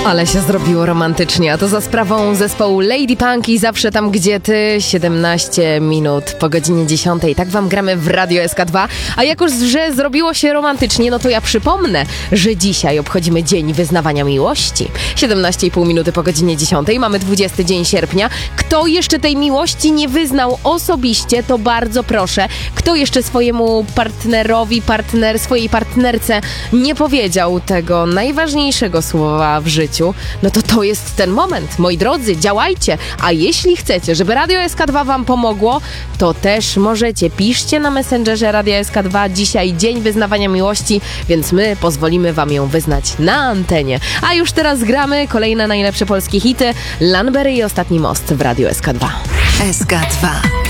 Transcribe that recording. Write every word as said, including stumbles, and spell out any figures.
Ale się zrobiło romantycznie, a to za sprawą zespołu Lady Punk i Zawsze tam, gdzie ty. siedemnaście minut po godzinie dziesiątej. Tak wam gramy w Radio S K dwa. A jak już, że zrobiło się romantycznie, no to ja przypomnę, że dzisiaj obchodzimy Dzień Wyznawania Miłości. siedemnaście i pół minuty po godzinie dziesiątej. Mamy dwudziesty dzień sierpnia. Kto jeszcze tej miłości nie wyznał osobiście, to bardzo proszę. Kto jeszcze swojemu partnerowi, partner, swojej partnerce nie powiedział tego najważniejszego słowa w życiu, no to to jest ten moment. Moi drodzy, działajcie. A jeśli chcecie, żeby Radio S K dwa wam pomogło, to też możecie. Piszcie na Messengerze Radio S K dwa. Dzisiaj Dzień Wyznawania Miłości, więc my pozwolimy wam ją wyznać na antenie. A już teraz gramy kolejne najlepsze polskie hity. Lanbery i Ostatni most w Radio S K dwa. S K dwa.